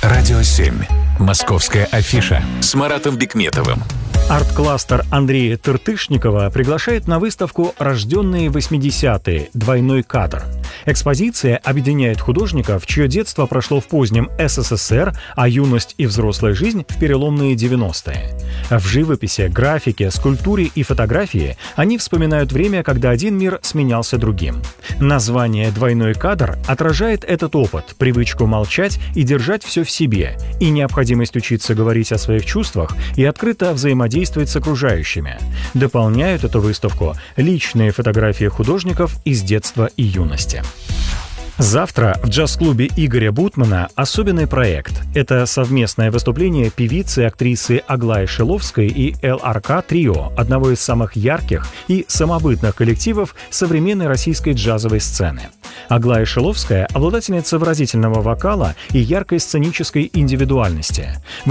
Радио 7. Московская афиша с Маратом Бикметовым. Арт-кластер Андрея Тыртышникова приглашает на выставку «Рожденные 80-е. Двойной кадр». Экспозиция объединяет художников, чье детство прошло в позднем СССР, а юность и взрослая жизнь в переломные 90-е. В живописи, графике, скульптуре и фотографии они вспоминают время, когда один мир сменялся другим. Название «Двойной кадр» отражает этот опыт, привычку молчать и держать все в себе, и необходимость учиться говорить о своих чувствах и открыто взаимодействовать с окружающими. Дополняют эту выставку личные фотографии художников из детства и юности. Завтра в джаз-клубе Игоря Бутмана особенный проект. Это совместное выступление певицы и актрисы Аглаи Шиловской и ЛРК Трио, одного из самых ярких и самобытных коллективов современной российской джазовой сцены. Аглая Шиловская – обладательница выразительного вокала и яркой сценической индивидуальности.